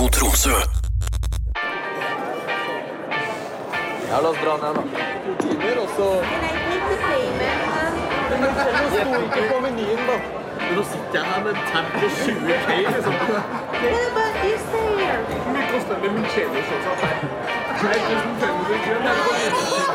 Radio Tromsø. Ja, la oss dra ned da. Timer, og så... Men det sto ikke på menyen da. Men nå sitter jeg her med en tab på 20K liksom. Hvor mye koster det med munkjene sånn?